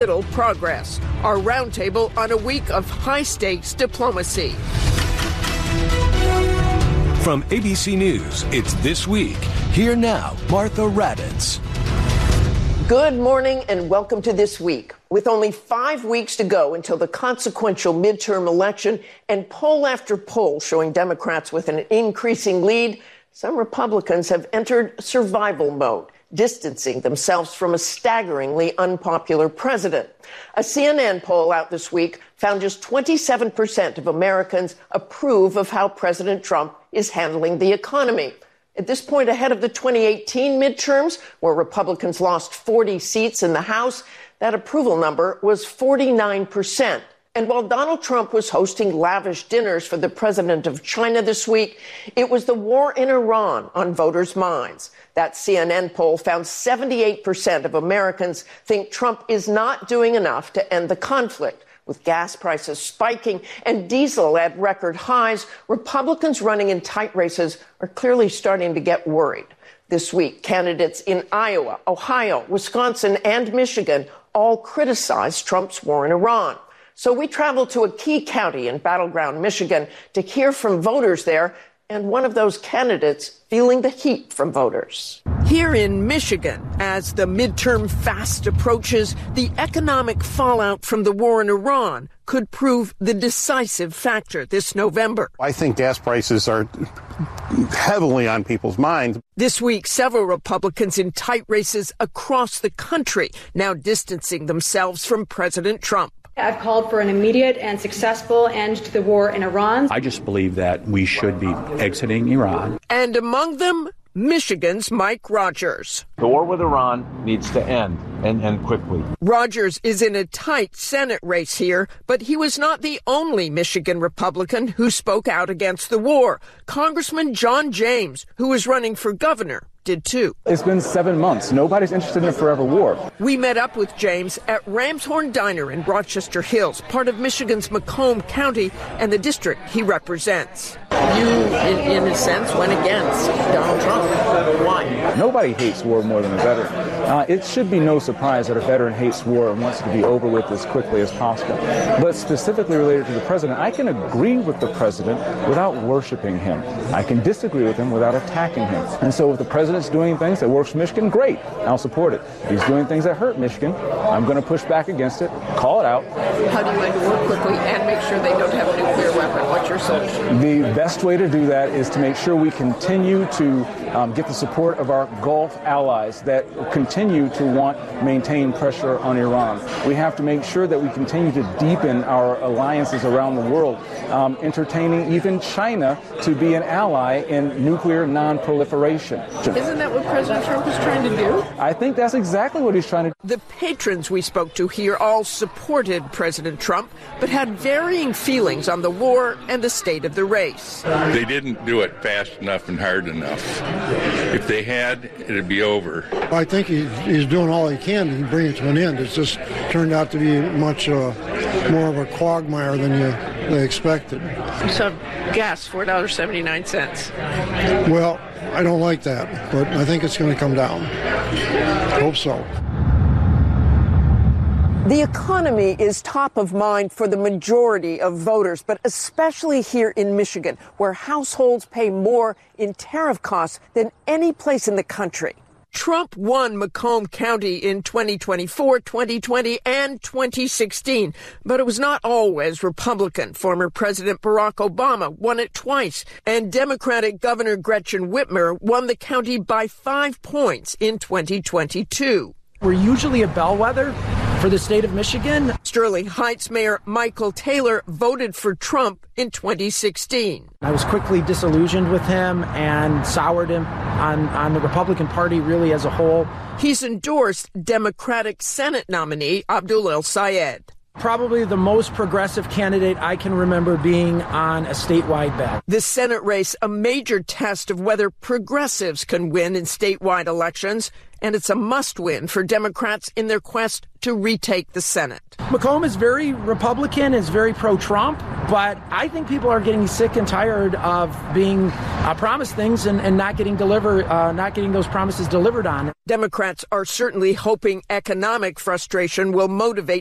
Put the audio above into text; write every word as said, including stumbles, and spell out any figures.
little progress. Our roundtable on a week of high-stakes diplomacy. From A B C News, it's This Week. Here now, Martha Raddatz. Good morning and welcome to This Week. With only five weeks to go until the consequential midterm election and poll after poll showing Democrats with an increasing lead, some Republicans have entered survival mode, distancing themselves from a staggeringly unpopular president. A C N N poll out this week found just twenty-seven percent of Americans approve of how President Trump is handling the economy. At this point, ahead of the twenty eighteen midterms, where Republicans lost forty seats in the House, that approval number was forty-nine percent. And while Donald Trump was hosting lavish dinners for the president of China this week, it was the war in Iran on voters' minds. That C N N poll found seventy-eight percent of Americans think Trump is not doing enough to end the conflict. With gas prices spiking and diesel at record highs, Republicans running in tight races are clearly starting to get worried. This week, candidates in Iowa, Ohio, Wisconsin, and Michigan all criticized Trump's war in Iran. So we traveled to a key county in battleground Michigan to hear from voters there, and one of those candidates feeling the heat from voters. Here in Michigan, as the midterm fast approaches, the economic fallout from the war in Iran could prove the decisive factor this November. I think gas prices are heavily on people's minds. This week, several Republicans in tight races across the country now distancing themselves from President Trump. I've called for an immediate and successful end to the war in Iran. I just believe that we should be exiting Iran. And among them, Michigan's Mike Rogers. The war with Iran needs to end, and end quickly. Rogers is in a tight Senate race here, but he was not the only Michigan Republican who spoke out against the war. Congressman John James, who was running for governor, did too. It's been seven months. Nobody's interested in a forever war. We met up with James at Ramshorn Diner in Rochester Hills, part of Michigan's Macomb County and the district he represents. You, in, in a sense, went against Donald Trump. Why? Nobody hates war more than a veteran. Uh, it should be no surprise that a veteran hates war and wants it to be over with as quickly as possible. But specifically related to the president, I can agree with the president without worshiping him. I can disagree with him without attacking him. And so if the president's doing things that works for Michigan, great, I'll support it. If he's doing things that hurt Michigan, I'm going to push back against it, call it out. How do you end war quickly and make sure they don't have a nuclear weapon? What's your solution? The best way to do that is to make sure we continue to um, get the support of our Gulf allies that continue to want maintain pressure on Iran. We have to make sure that we continue to deepen our alliances around the world, um, entertaining even China to be an ally in nuclear non-proliferation. Isn't that what President Trump is trying to do? I think that's exactly what he's trying to do. The patrons we spoke to here all supported President Trump, but had varying feelings on the war and the state of the race. They didn't do it fast enough and hard enough. If they had, it'd be over. I think he, he's doing all he can to bring it to an end. It's just turned out to be much uh, more of a quagmire than you they expected. So gas, four dollars and seventy-nine cents. Well, I don't like that, but I think it's going to come down. Hope so. The economy is top of mind for the majority of voters, but especially here in Michigan, where households pay more in tariff costs than any place in the country. Trump won Macomb County in twenty twenty-four, twenty twenty, and twenty sixteen, but it was not always Republican. Former President Barack Obama won it twice, and Democratic Governor Gretchen Whitmer won the county by five points in twenty twenty-two. We're usually a bellwether for the state of Michigan. Sterling Heights Mayor Michael Taylor voted for Trump in twenty sixteen. I was quickly disillusioned with him and soured him on, on the Republican Party really as a whole. He's endorsed Democratic Senate nominee Abdul El-Sayed. Probably the most progressive candidate I can remember being on a statewide ballot. The Senate race, a major test of whether progressives can win in statewide elections, and it's a must-win for Democrats in their quest to retake the Senate. Macomb is very Republican, is very pro-Trump, but I think people are getting sick and tired of being uh, promised things and, and not getting deliver, uh, not getting those promises delivered on. Democrats are certainly hoping economic frustration will motivate